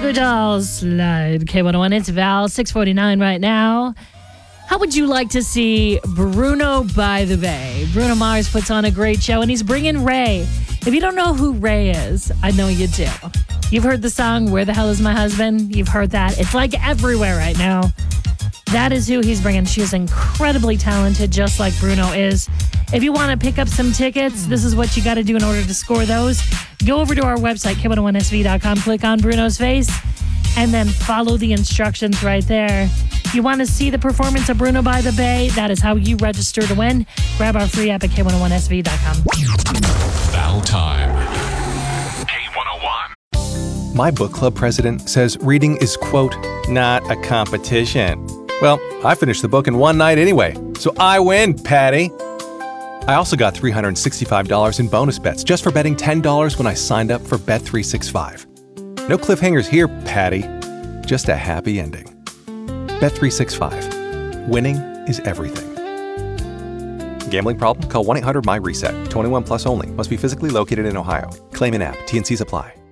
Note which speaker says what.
Speaker 1: Paper Doll Slide. K101, it's Val, 6:49 right now. How would you like to see Bruno by the Bay? Bruno Mars puts on a great show, and he's bringing Ray. If you don't know who Ray is, I know you do. You've heard the song, Where the Hell is My Husband? You've heard that. It's like everywhere right now. That is who he's bringing. She is incredibly talented, just like Bruno is. If you want to pick up some tickets, this is what you got to do in order to score those. Go over to our website, k101sv.com, click on Bruno's face, and then follow the instructions right there. You want to see the performance of Bruno by the Bay? That is how you register to win. Grab our free app at k101sv.com.
Speaker 2: Val time. K101.
Speaker 3: My book club president says reading is, quote, not a competition. Well, I finished the book in one night anyway, so I win, Patty. I also got $365 in bonus bets just for betting $10 when I signed up for Bet365. No cliffhangers here, Patty. Just a happy ending. Bet365. Winning is everything. Gambling problem? Call 1-800-MY-RESET. 21 plus only. Must be physically located in Ohio. Claim in app. T&Cs apply.